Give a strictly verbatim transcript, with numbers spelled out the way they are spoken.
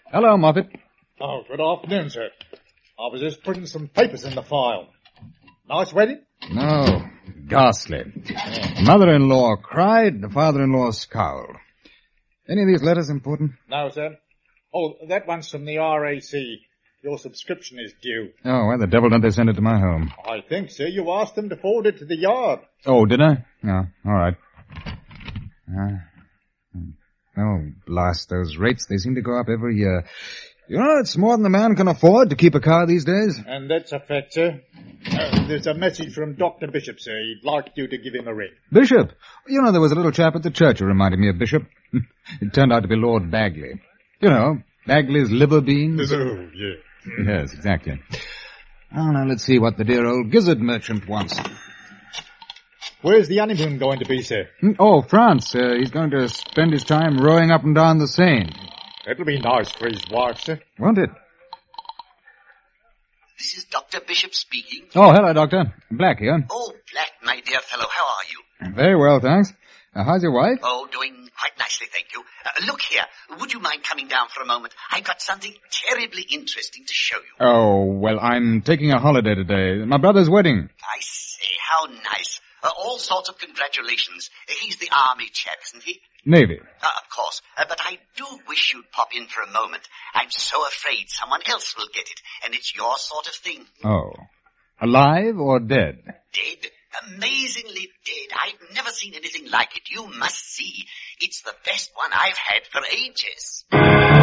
Hello, Moffat. Oh, good afternoon, sir. I was just putting some papers in the file. Nice wedding? No, ghastly. The mother-in-law cried, the father-in-law scowled. Any of these letters important? No, sir. Oh, that one's from the R A C. Your subscription is due. Oh, why the devil don't they send it to my home? I think, sir, you asked them to forward it to the yard. Oh, did I? Oh, all right. Uh, oh, blast those rates. They seem to go up every year. You know, it's more than a man can afford to keep a car these days. And that's a fact, sir. Uh, there's a message from Doctor Bishop, sir. He'd like you to give him a ring. Bishop? You know, there was a little chap at the church who reminded me of Bishop. It turned out to be Lord Bagley. You know, Bagley's liver beans. Oh, yeah. Yes, exactly. Oh, now let's see what the dear old gizzard merchant wants. Where's the honeymoon going to be, sir? Oh, France. Uh, he's going to spend his time rowing up and down the Seine. That'll be nice for his wife, sir. Won't it? This is Doctor Bishop speaking. Oh, hello, Doctor. Black here. Oh, Black, my dear fellow, how are you? Very well, thanks. Uh, how's your wife? Oh, doing quite nicely, thank you. Uh, look here, would you mind coming down for a moment? I've got something terribly interesting to show you. Oh, well, I'm taking a holiday today. My brother's wedding. I say, how nice. Uh, all sorts of congratulations. Uh, he's the army chap, isn't he? Navy. Uh, of course. Uh, but I do wish you'd pop in for a moment. I'm so afraid someone else will get it, and it's your sort of thing. Oh. Alive or dead? Dead? Amazingly dead. I've never seen anything like it. You must see. It's the best one I've had for ages.